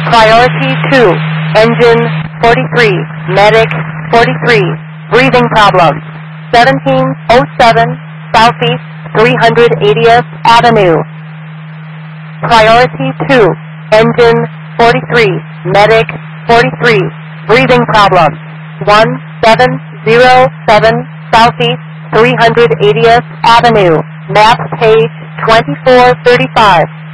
Priority 2, engine 43, medic 43, breathing problem, 1707 Southeast 380th Avenue. Priority 2, engine 43, medic 43, breathing problem, 1707 Southeast 380th Avenue, map page 2435.